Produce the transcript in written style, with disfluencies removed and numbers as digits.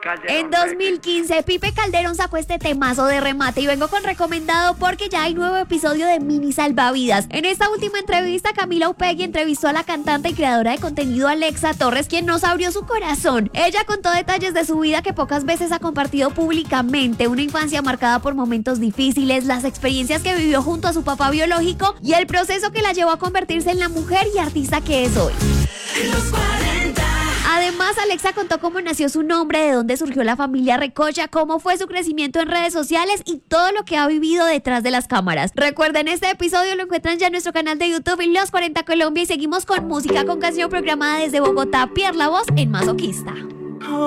En 2015, Pipe Calderón sacó este temazo de remate y vengo con recomendado porque ya hay nuevo episodio de Mini Salvavidas. En esta última entrevista, Camila Upegui entrevistó a la cantante y creadora de contenido Alexa Torres, quien nos abrió su corazón. Ella contó detalles de su vida que pocas veces ha compartido públicamente, una infancia marcada por momentos difíciles, las experiencias que vivió junto a su papá biológico y el proceso que la llevó a convertirse en la mujer y artista que es hoy. Además, Alexa contó cómo nació su nombre, de dónde surgió la familia Recocha, cómo fue su crecimiento en redes sociales y todo lo que ha vivido detrás de las cámaras. Recuerden, este episodio lo encuentran ya en nuestro canal de YouTube Los 40 Colombia y seguimos con música, con canción programada desde Bogotá, Pierre La Voz en Masoquista.